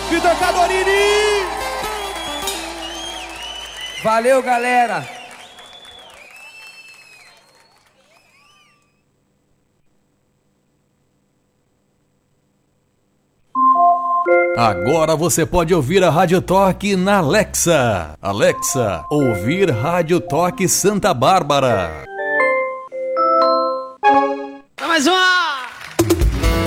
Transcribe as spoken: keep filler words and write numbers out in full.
Vitor Cadorini! Valeu, galera! Agora você pode ouvir a Rádio Toque na Alexa. Alexa, ouvir Rádio Toque Santa Bárbara.